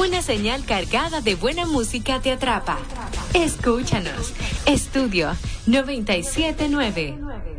Una señal cargada de buena música te atrapa. Escúchanos. Estudio 979.